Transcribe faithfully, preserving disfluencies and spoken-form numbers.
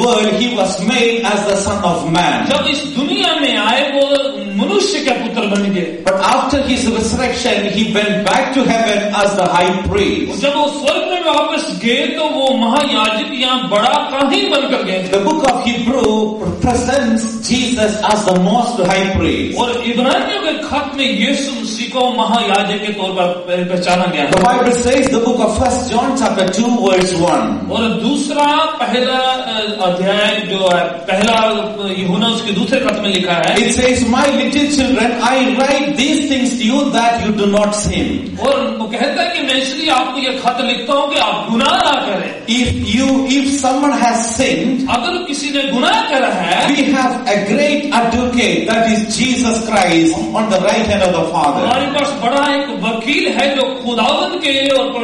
world, he was made as the Son of Man. जब इस दुनिया में आए वो मनुष्य के पुत्र बन गए. But after his resurrection, he went back to heaven as the high priest. जब वो स्वर्ग में वापस गए तो वो महायाजक या बड़ा काहीन बनकर गए. The book of Hebrew presents Jesus as the most high priest. और इब्रानियों के खत में यीशु मसीह को महायाजक के तौर पर पहचाना गया. The Bible says, the book of First John chapter two verse one. और दूसरा पहला अध्याय जो है पहला यूहन्ना उसके दूसरे खत में लिखा है. It says, my little children, I write these things to you that you do not sin. और वो कहता है कि मैं इसलिए आपको ये खत लिखता हूँ कि आप गुनाह ना करें. If you, if someone has sinned, अगर किसी ने गुनाह करा है, we have a great advocate, that is Jesus Christ, on the right hand of the Father. हमारे पास बड़ा एक वकील है जो खुदावंद के और